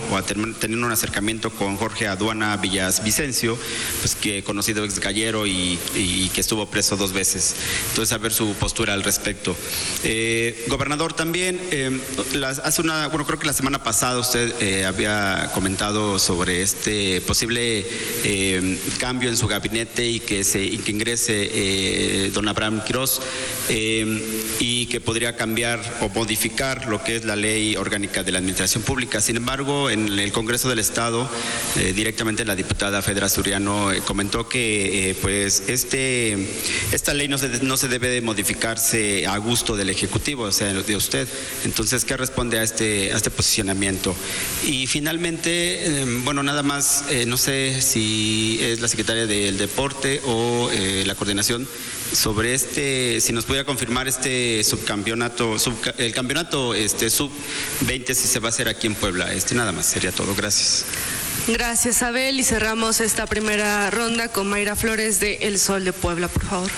o a tener un acercamiento con Jorge Aduana Villas Vicencio, pues que conocido ex gallero y que estuvo preso 2 veces. Entonces, a ver su postura al respecto. Gobernador, también, creo que la semana pasada usted había comentado sobre este posible cambio en su gabinete y que ingrese don Abraham Quirós, y que podría cambiar o modificar lo que es la ley orgánica de la administración pública. Sin embargo, en el Congreso del Estado, directamente la diputada Fedra Suriano comentó que pues esta ley no se debe de modificarse a gusto del Ejecutivo, o sea, de usted. Entonces, ¿qué responde a este posicionamiento? Y finalmente, nada más, no sé si es la secretaria del Deporte o la coordinación sobre si nos pudiera confirmar subcampeonato, el campeonato sub-20, si se va a hacer aquí en Puebla. Nada más, sería todo. Gracias. Gracias, Abel, y cerramos esta primera ronda con Mayra Flores de El Sol de Puebla, por favor.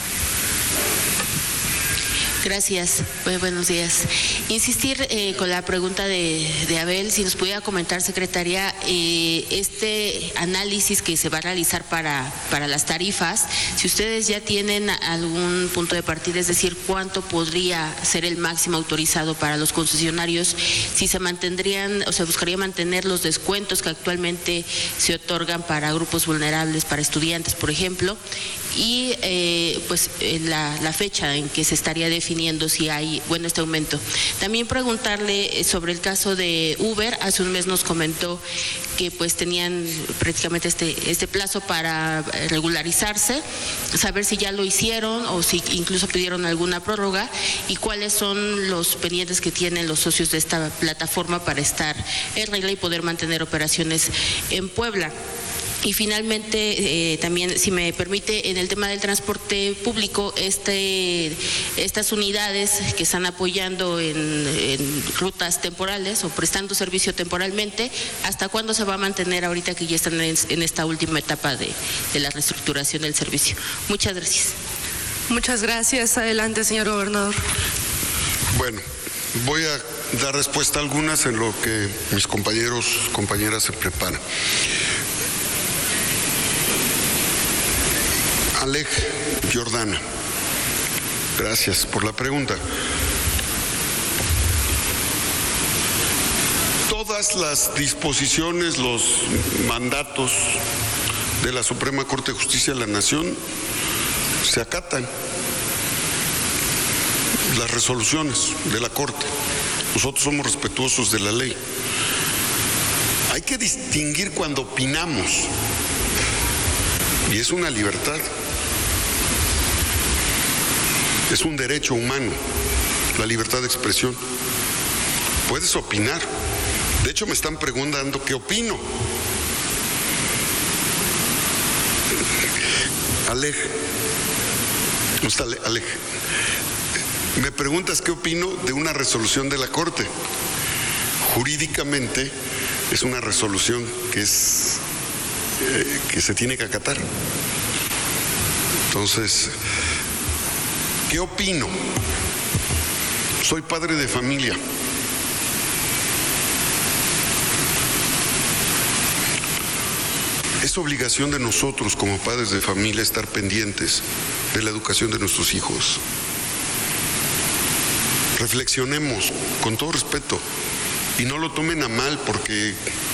Gracias, buenos días. Insistir con la pregunta de Abel, si nos pudiera comentar, secretaria, este análisis que se va a realizar para las tarifas, si ustedes ya tienen algún punto de partida, es decir, cuánto podría ser el máximo autorizado para los concesionarios, si se mantendrían o se buscaría mantener los descuentos que actualmente se otorgan para grupos vulnerables, para estudiantes, por ejemplo, y la fecha en que se estaría definiendo si hay este aumento. También preguntarle sobre el caso de Uber. Hace un mes nos comentó que pues tenían prácticamente este plazo para regularizarse, saber si ya lo hicieron o si incluso pidieron alguna prórroga y cuáles son los pendientes que tienen los socios de esta plataforma para estar en regla y poder mantener operaciones en Puebla. Y finalmente, también, si me permite, en el tema del transporte público, estas unidades que están apoyando en rutas temporales o prestando servicio temporalmente, ¿hasta cuándo se va a mantener ahorita que ya están en esta última etapa de la reestructuración del servicio? Muchas gracias. Muchas gracias. Adelante, señor gobernador. Bueno, voy a dar respuesta a algunas en lo que mis compañeras se preparan. Alej Jordana, gracias por la pregunta. Todas las disposiciones, los mandatos de la Suprema Corte de Justicia de la Nación se acatan. Las resoluciones de la Corte. Nosotros somos respetuosos de la ley. Hay que distinguir cuando opinamos, y es una libertad. Es un derecho humano, la libertad de expresión. Puedes opinar. De hecho, me están preguntando qué opino. Alej, me preguntas qué opino de una resolución de la Corte. Jurídicamente es una resolución que se tiene que acatar. Entonces, ¿qué opino? Soy padre de familia. Es obligación de nosotros como padres de familia estar pendientes de la educación de nuestros hijos. Reflexionemos con todo respeto y no lo tomen a mal porque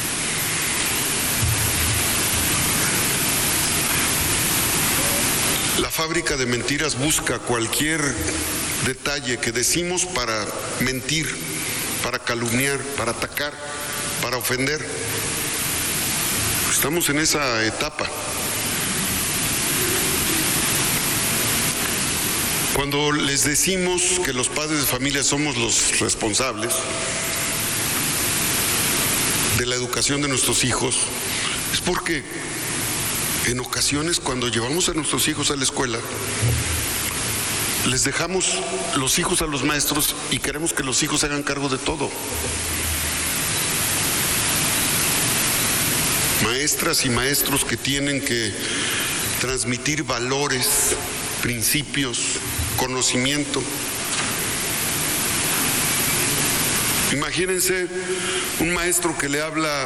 la fábrica de mentiras busca cualquier detalle que decimos para mentir, para calumniar, para atacar, para ofender. Estamos en esa etapa. Cuando les decimos que los padres de familia somos los responsables de la educación de nuestros hijos, es porque en ocasiones cuando llevamos a nuestros hijos a la escuela, les dejamos los hijos a los maestros y queremos que los hijos se hagan cargo de todo. Maestras y maestros que tienen que transmitir valores, principios, conocimiento. Imagínense un maestro que le habla